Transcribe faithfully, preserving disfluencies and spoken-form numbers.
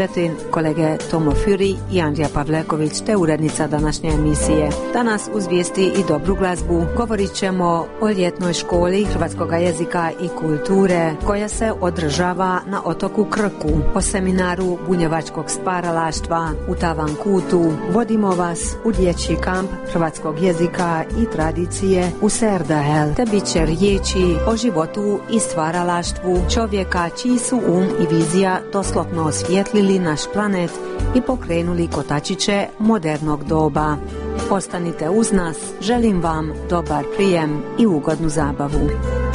Kolege Tomo Furi i Andrija Pavleković te urednica današnje emisije. Danas uz vijesti i dobru glazbu govorit ćemo o ljetnoj školi hrvatskog jezika i kulture koja se održava na otoku Krku, o seminaru bunjevačkog stvaralaštva u Tavankutu. Vodimo vas u dječji kamp hrvatskog jezika i tradicije u Serdahel, te bit će riječi o životu i stvaralaštvu čovjeka čiji su um i vizija doslovno osvijetlili naš planet i pokrenuli kotačiće modernog doba. Ostanite uz nas, želim vam dobar prijem i ugodnu zabavu.